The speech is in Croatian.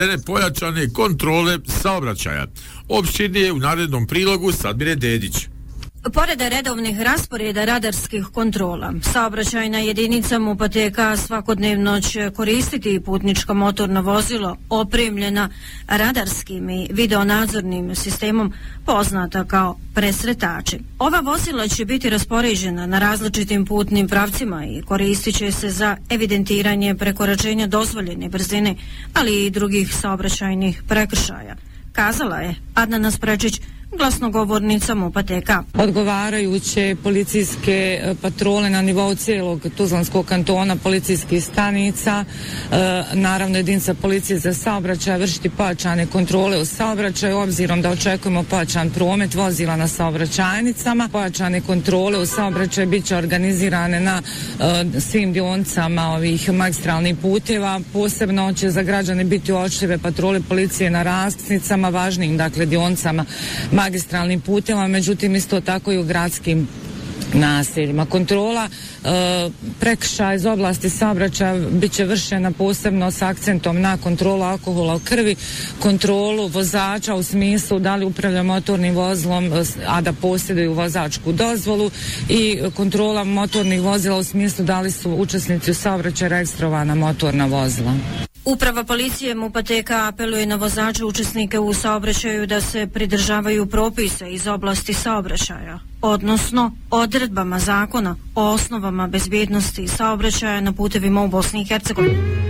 pojačane kontrole saobraćaja. Opštinije u narednom prilogu Sadmire Dedić. Pored redovnih rasporeda radarskih kontrola, saobraćajna jedinica MUP-TK svakodnevno će koristiti putničko motorno vozilo opremljena radarskim i videonadzornim sistemom poznata kao presretači. Ova vozila će biti raspoređena na različitim putnim pravcima i koristit će se za evidentiranje prekoračenja dozvoljene brzine, ali i drugih saobraćajnih prekršaja, kazala je Adnana Sprečić, glasnogovornica MUP-TK. Odgovarajuće policijske patrole na nivou cijelog Tuzlanskog kantona, policijskih stanica, naravno jedinica policije za saobraćaj, vršiti pojačane kontrole u saobraćaju, obzirom da očekujemo pojačan promet vozila na saobraćajnicama. Pojačane kontrole u saobraćaju bit će organizirane na svim dionicama ovih magistralnih puteva. Posebno će za građane biti uočljive patrole policije na raskrsnicama, važnim dakle dionicama magistralnim putevima, međutim isto tako i u gradskim naseljima. Kontrola prekršaja iz oblasti saobraćaja bit će vršena posebno s akcentom na kontrolu alkohola u krvi, kontrolu vozača u smislu da li upravlja motornim vozilom, a da posjeduju vozačku dozvolu, i kontrola motornih vozila u smislu da li su učesnici u saobraćaju registrovana motorna vozila. Uprava policije MUP-TK apeluje na vozače učesnike u saobraćaju da se pridržavaju propisa iz oblasti saobraćaja, odnosno odredbama zakona o osnovama bezbjednosti saobraćaja na putevima u Bosni i Hercegovini.